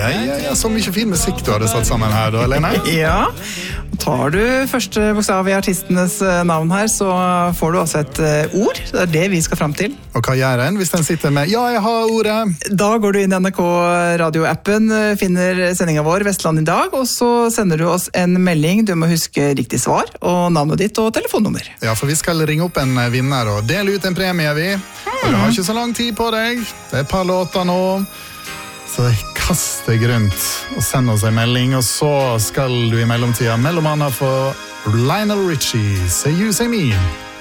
Ja, så mye fin musikk du hadde satt sammen her da, Lene. Ja, tar du første bokstav i artistenes navn her, så får du også et ord. Det det vi skal frem til. Og hva gjør en hvis den sitter med «Ja, jeg har ordet»? Da går du inn i NRK radioappen, finner sendingen vår Vestland i dag, og så sender du oss en melding. Du må huske riktig svar, og navnet ditt og telefonnummer. Ja, for vi skal ringe opp en vinner og dele ut en premie, vi. Og du har ikke så lang tid på deg. Det er et par låter nå. Så kast deg rundt og send oss en melding, og så skal du i mellomtida mellom annet få Lionel Richie, Say You, Say Me.